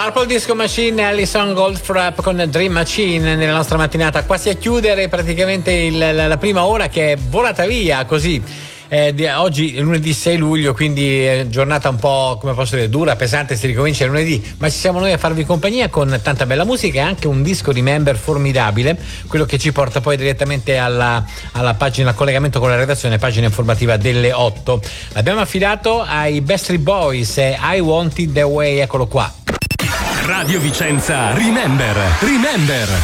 Purple Disco Machine e Alison Goldfrapp con Dream Machine nella nostra mattinata, quasi a chiudere praticamente la prima ora, che è volata via così. Oggi è lunedì 6 luglio, quindi giornata un po', come posso dire, dura, pesante, si ricomincia lunedì, ma ci siamo noi a farvi compagnia con tanta bella musica e anche un disco di Member formidabile, quello che ci porta poi direttamente alla pagina, al collegamento con la redazione, pagina informativa delle 8. L'abbiamo affidato ai Backstreet Boys e I Want It That Way, eccolo qua. Radio Vicenza Remember.